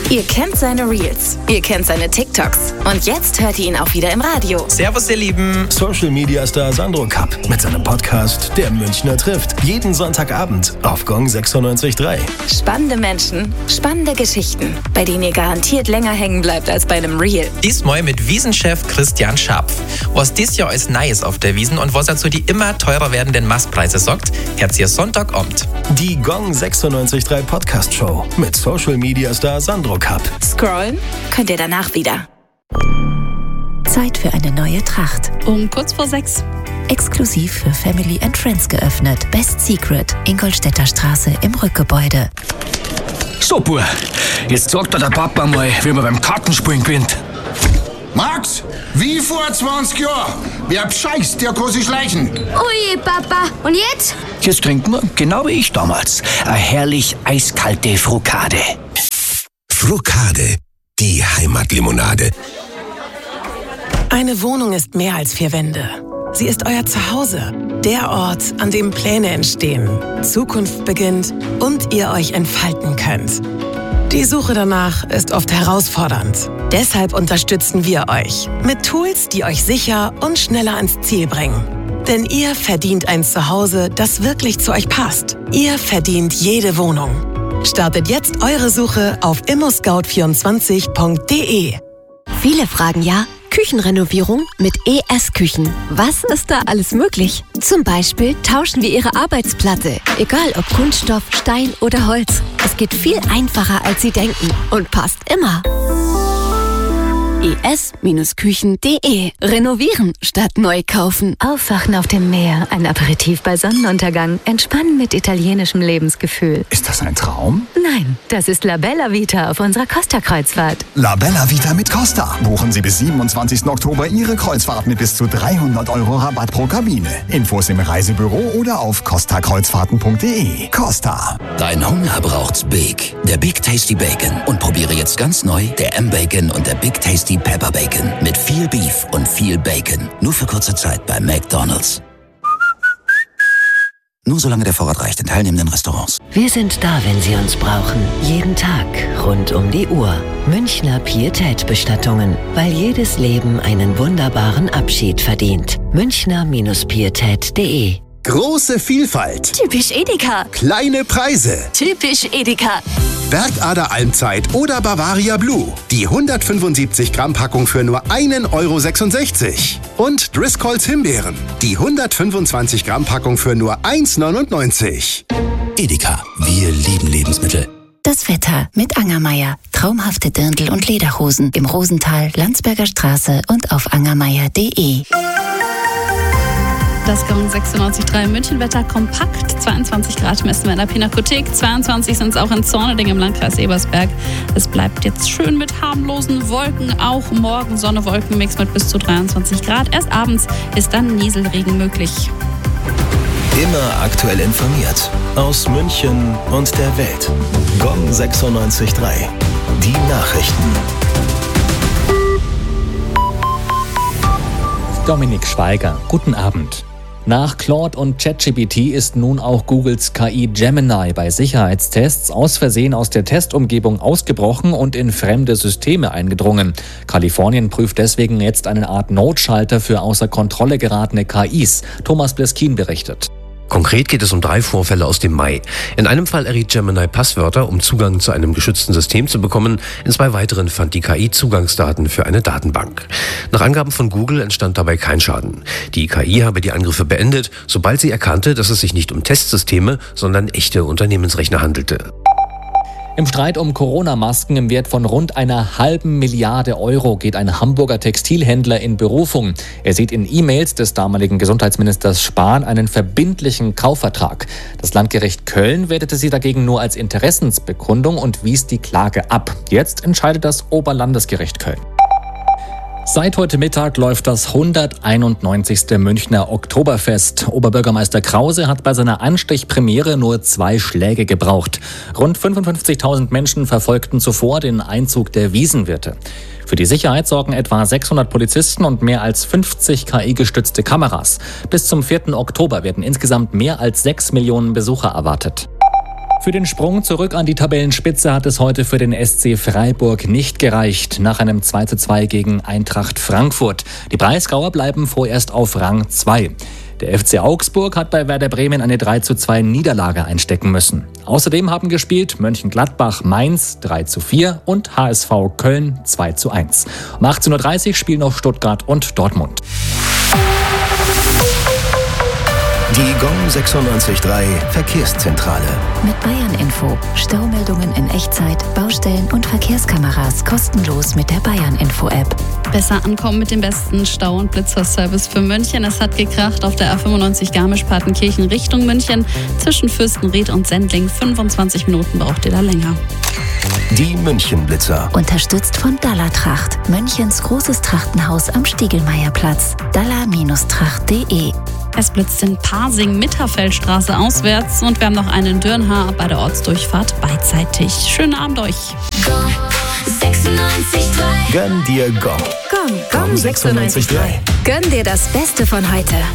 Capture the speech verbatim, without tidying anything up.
Ihr kennt seine Reels, ihr kennt seine TikToks und jetzt hört ihr ihn auch wieder im Radio. Servus, ihr Lieben. Social Media Star Sandro Kapp mit seinem Podcast Der Münchner trifft. Jeden Sonntagabend auf Gong sechsundneunzig Komma drei. Spannende Menschen, spannende Geschichten, bei denen ihr garantiert länger hängen bleibt als bei einem Reel. Diesmal mit Wiesenchef Christian Scharpf. Was dies Jahr alles Neues auf der Wiesen und was er zu die immer teurer werdenden Mastpreise sagt, hört ihr Sonntagabend. Die Gong sechsundneunzig Komma drei Podcast Show mit Social Media Star Sandro Kapp. Scrollen könnt ihr danach wieder. Zeit für eine neue Tracht. Um kurz vor sechs. Exklusiv für Family and Friends geöffnet. Best Secret, Ingolstädter Straße im Rückgebäude. So, Bub, jetzt sagt dir der Papa mal, wie man beim Kartenspielen gewinnt. Max, wie vor zwanzig Jahren. Wer bescheißt, der kann sich schleichen. Ui, Papa. Und jetzt? Jetzt trinken wir, genau wie ich damals, eine herrlich eiskalte Frukade. Frukade, die Heimatlimonade. Eine Wohnung ist mehr als vier Wände. Sie ist euer Zuhause. Der Ort, an dem Pläne entstehen, Zukunft beginnt und ihr euch entfalten könnt. Die Suche danach ist oft herausfordernd. Deshalb unterstützen wir euch mit Tools, die euch sicher und schneller ans Ziel bringen. Denn ihr verdient ein Zuhause, das wirklich zu euch passt. Ihr verdient jede Wohnung. Startet jetzt eure Suche auf immoscout vierundzwanzig punkt de. Viele fragen ja, Küchenrenovierung mit E S Küchen. Was ist da alles möglich? Zum Beispiel tauschen wir Ihre Arbeitsplatte. Egal ob Kunststoff, Stein oder Holz. Es geht viel einfacher, als Sie denken und passt immer. E S Küchen punkt de. Renovieren statt neu kaufen. Aufwachen auf dem Meer, ein Aperitif bei Sonnenuntergang, entspannen mit italienischem Lebensgefühl. Ist das ein Traum? Nein, das ist La Bella Vita auf unserer Costa-Kreuzfahrt. La Bella Vita mit Costa. Buchen Sie bis siebenundzwanzigsten Oktober Ihre Kreuzfahrt mit bis zu dreihundert Euro Rabatt pro Kabine. Infos im Reisebüro oder auf costa kreuzfahrten punkt de. Costa. Dein Hunger braucht's Big. Der Big Tasty Bacon. Und probiere jetzt ganz neu der M-Bacon und der Big Tasty Pepper Bacon. Mit viel Beef und viel Bacon. Nur für kurze Zeit bei McDonald's. Nur solange der Vorrat reicht in teilnehmenden Restaurants. Wir sind da, wenn Sie uns brauchen. Jeden Tag, rund um die Uhr. Münchner Pietät-Bestattungen. Weil jedes Leben einen wunderbaren Abschied verdient. Münchner Pietät punkt de. Große Vielfalt. Typisch Edeka. Kleine Preise. Typisch Edeka. Bergader Almzeit oder Bavaria Blue. Die hundertfünfundsiebzig Gramm Packung für nur ein Euro sechsundsechzig. Und Driscolls Himbeeren. Die hundertfünfundzwanzig Gramm Packung für nur eins neunundneunzig. Edeka, wir lieben Lebensmittel. Das Wetter mit Angermeier. Traumhafte Dirndl- und Lederhosen im Rosental, Landsberger Straße und auf angermeier punkt de. Das Gong sechsundneunzig Komma drei Münchenwetter kompakt. zweiundzwanzig Grad messen wir in der Pinakothek. zweiundzwanzig sind es auch in Zorneding im Landkreis Ebersberg. Es bleibt jetzt schön mit harmlosen Wolken. Auch morgen Sonne-Wolkenmix mit bis zu dreiundzwanzig Grad. Erst abends ist dann Nieselregen möglich. Immer aktuell informiert. Aus München und der Welt. Gong sechsundneunzig Komma drei. Die Nachrichten. Dominik Schweiger, guten Abend. Nach Claude und ChatGPT ist nun auch Googles K I Gemini bei Sicherheitstests aus Versehen aus der Testumgebung ausgebrochen und in fremde Systeme eingedrungen. Kalifornien prüft deswegen jetzt eine Art Notschalter für außer Kontrolle geratene K Is. Thomas Bleskin berichtet. Konkret geht es um drei Vorfälle aus dem Mai. In einem Fall erriet Gemini Passwörter, um Zugang zu einem geschützten System zu bekommen. In zwei weiteren fand die K I Zugangsdaten für eine Datenbank. Nach Angaben von Google entstand dabei kein Schaden. Die K I habe die Angriffe beendet, sobald sie erkannte, dass es sich nicht um Testsysteme, sondern echte Unternehmensrechner handelte. Im Streit um Corona-Masken im Wert von rund einer halben Milliarde Euro geht ein Hamburger Textilhändler in Berufung. Er sieht in E-Mails des damaligen Gesundheitsministers Spahn einen verbindlichen Kaufvertrag. Das Landgericht Köln wertete sie dagegen nur als Interessensbekundung und wies die Klage ab. Jetzt entscheidet das Oberlandesgericht Köln. Seit heute Mittag läuft das hunderteinundneunzigste Münchner Oktoberfest. Oberbürgermeister Krause hat bei seiner Anstichpremiere nur zwei Schläge gebraucht. Rund fünfundfünfzigtausend Menschen verfolgten zuvor den Einzug der Wiesenwirte. Für die Sicherheit sorgen etwa sechshundert Polizisten und mehr als fünfzig K I-gestützte Kameras. Bis zum vierten Oktober werden insgesamt mehr als sechs Millionen Besucher erwartet. Für den Sprung zurück an die Tabellenspitze hat es heute für den S C Freiburg nicht gereicht, nach einem zwei zu zwei gegen Eintracht Frankfurt. Die Breisgauer bleiben vorerst auf Rang zwei. Der F C Augsburg hat bei Werder Bremen eine drei zu zwei Niederlage einstecken müssen. Außerdem haben gespielt Mönchengladbach Mainz drei zu vier und H S V Köln zwei zu eins. Um achtzehn Uhr dreißig spielen noch Stuttgart und Dortmund. Die Gong sechsundneunzig Komma drei Verkehrszentrale. Mit Bayern Info. Staumeldungen in Echtzeit, Baustellen und Verkehrskameras kostenlos mit der Bayern Info App. Besser ankommen mit dem besten Stau- und Blitzerservice für München. Es hat gekracht auf der A fünfundneunzig Garmisch-Partenkirchen Richtung München. Zwischen Fürstenried und Sendling. fünfundzwanzig Minuten braucht ihr da länger. Die München-Blitzer. Unterstützt von Dallertracht. Münchens großes Trachtenhaus am Stiegelmeierplatz. daller Tracht punkt de. Es blitzt in Pasing, Mitterfeldstraße auswärts und wir haben noch einen Dürnhaar bei der Ortsdurchfahrt beidseitig. Schönen Abend euch. sechsundneunzig Komma drei. Gönn dir Gong. Gong. Gong sechsundneunzig Komma drei. Gönn dir das Beste von heute.